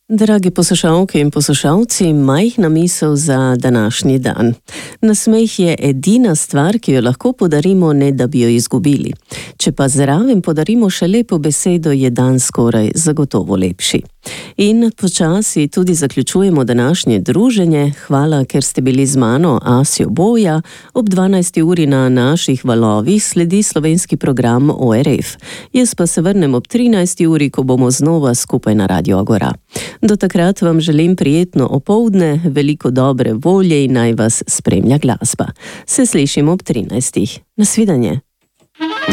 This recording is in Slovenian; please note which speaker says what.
Speaker 1: Dragi poslušalke in poslušalci, majhna misel za današnji dan. Nasmeh je edina stvar, ki jo lahko podarimo, ne da bi jo izgubili. Če pa zraven podarimo še lepo besedo, je dan skoraj zagotovo lepši. In počasi tudi zaključujemo današnje druženje. Hvala, ker ste bili z mano, Asjo Boja. Ob 12. uri na naših valovih sledi slovenski program ORF. Jaz pa se vrnem ob 13. uri, ko bomo znova skupaj na Radio Agora. Do takrat vam želim prijetno opoldne, veliko dobre volje in naj vas spremlja glasba. Se slišimo ob 13. Nasvidenje.